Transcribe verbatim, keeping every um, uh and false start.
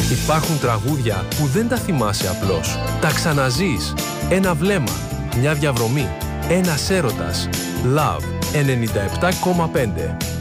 Υπάρχουν τραγούδια που δεν τα θυμάσαι απλώς. Τα ξαναζείς. Ένα βλέμμα, μια διαβρωμή, ένας έρωτας. Love ενενήντα επτά κόμμα πέντε.